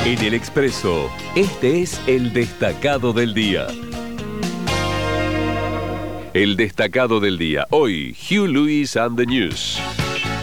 En el Expreso, este es el destacado del día. El destacado del día. Hoy, Hugh Lewis and the News.